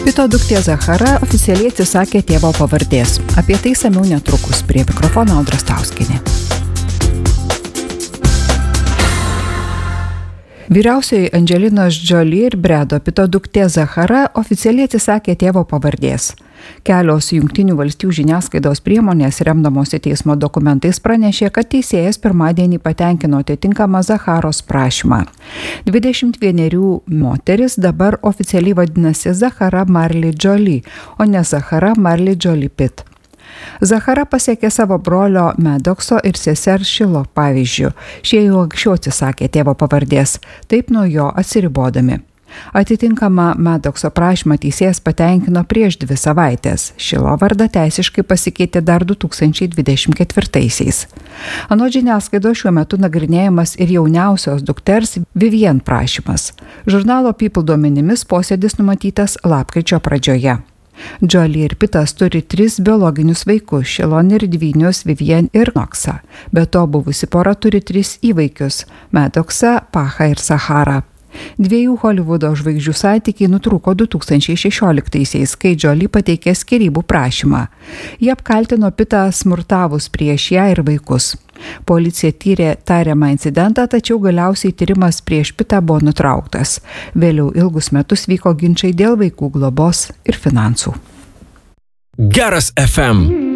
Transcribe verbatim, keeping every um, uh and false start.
Pito duktė Zahara oficialiai atsisakė tėvo pavardės. Apie tai samiau netrukus. Prie mikrofono Audra Stauskienė. Vyriausioji Andželinos Jolie ir Bredo Pito duktė Zahara oficialiai atsisakė tėvo pavardės. Kelios Jungtinių valstijų žiniasklaidos priemonės, remdamosi teismo dokumentais, pranešė, kad teisėjas pirmadienį patenkino atitinkamą Zaharos prašymą. dvidešimt vienerių moteris dabar oficialiai vadinasi Zahara Marley Jolie, o ne Zahara Marley Jolie Pitt. Zahara pasiekė savo brolio Maddoxo ir sesers Šilo pavyzdžių. Šie jau anksčiau atsisakė tėvo pavardės, taip nuo jo atsiribodami. Atitinkamą Maddoxo prašymą teisėjas patenkino prieš dvi savaitės. Šilo vardą teisiškai pasikeitė dar du tūkstančiai dvidešimt ketvirtaisiais. Anot žiniasklaidos šiuo metu nagrinėjamas ir jauniausios dukters Vivienne prašymas. Žurnalo People duomenimis posėdis numatytas lapkričio pradžioje. Jolie ir Pitas turi tris biologinius vaikus – Šilon ir dvynius Vivienne ir Knoxą. Be to buvusi pora turi tris įvaikius – Maddoxą, Pachą ir Zaharą. Dviejų Holivudo žvaigždžių santykiai nutrūko du tūkstančiai šešioliktaisiais, kai Jolie pateikė skyrybų prašymą. Jie apkaltino Pitą smurtavus prieš ją ir vaikus. Policija tyrė tariamą incidentą, tačiau galiausiai tyrimas prieš Pitą buvo nutrauktas. Vėliau ilgus metus vyko ginčai dėl vaikų globos ir finansų. Geras F M.